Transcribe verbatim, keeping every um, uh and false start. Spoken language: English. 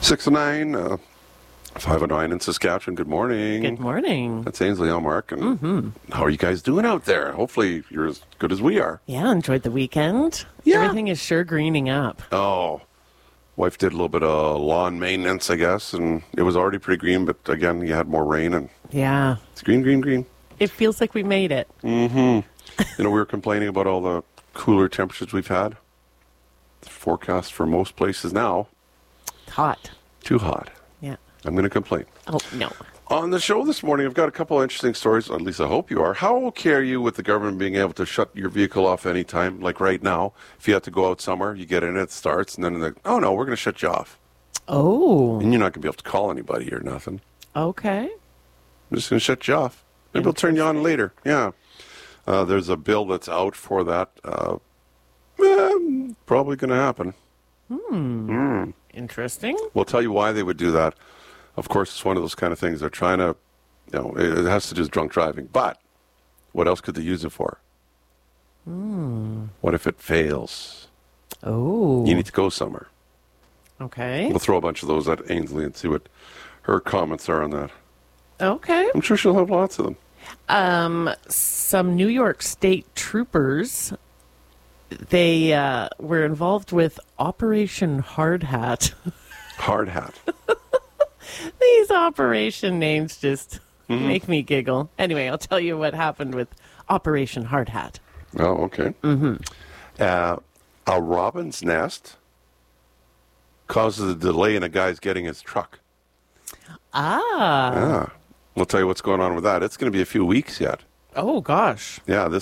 Six and nine, uh, five and nine in Saskatchewan. Good morning. Good morning. That's Ainsley Elmark. And Mm-hmm. how are you guys doing out there? Hopefully you're as good as we are. Yeah, enjoyed the weekend. Yeah. Everything is sure greening up. Oh, wife did a little bit of lawn maintenance, I guess, and it was already pretty green, but again, you had more rain, and Yeah. it's green, green, green. It feels like we made it. Mm-hmm. You know, we were complaining about all the cooler temperatures we've had. The forecast for most places now, It's hot. too hot. Yeah. I'm going to complain. Oh, no. On the show this morning, I've got a couple of interesting stories. At least I hope you are. How okay are you with the government being able to shut your vehicle off anytime? Like right now, if you have to go out somewhere, you get in, it starts, and then they're, oh no, we're going to shut you off. Oh, And you're not going to be able to call anybody or nothing. okay. I'm just going to shut you off. Maybe they'll turn you on later. Yeah. Uh, there's a bill that's out for that. Uh, eh, probably going to happen. Interesting. We'll tell you why they would do that. Of course, it's one of those kind of things. They're trying to, you know, it, it has to do with drunk driving. But what else could they use it for? What if it fails? Oh, You need to go somewhere. okay. We'll throw a bunch of those at Ainsley and see what her comments are on that. Okay. I'm sure she'll have lots of them. Um, some New York State troopers, they uh, were involved with Operation Hard Hat. Hard hat. These operation names just make me giggle. Anyway, I'll tell you what happened with Operation Hard Hat. Oh, okay. Mm-hmm. Uh, a robin's nest causes a delay in a guy's getting his truck. Ah. Ah. We'll tell you what's going on with that. It's going to be a few weeks yet. Oh, gosh. Yeah, this